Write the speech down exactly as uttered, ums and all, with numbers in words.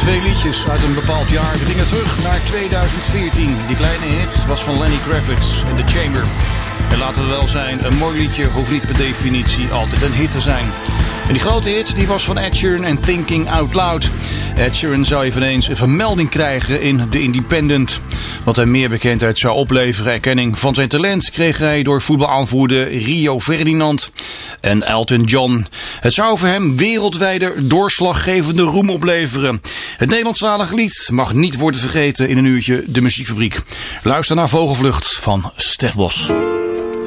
Twee liedjes uit een bepaald jaar. We gingen terug naar tweeduizend veertien. Die kleine hit was van Lenny Kravitz en The Chamber. En laten we wel zijn, een mooi liedje hoeft niet per definitie altijd een hit te zijn. En die grote hit die was van Ed Sheeran en Thinking Out Loud. Ed Sheeran zou eveneens een vermelding krijgen in The Independent. Wat hem meer bekendheid zou opleveren. Erkenning van zijn talent kreeg hij door voetbalaanvoerder Rio Ferdinand en Elton John. Het zou voor hem wereldwijde doorslaggevende roem opleveren. Het Nederlandstalige lied mag niet worden vergeten in een uurtje De Muziekfabriek. Luister naar Vogelvlucht van Stef Bos.